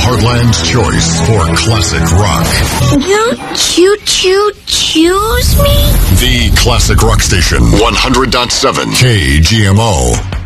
Heartland's choice for classic rock. You choose me? The Classic Rock Station, 100.7 KGMO.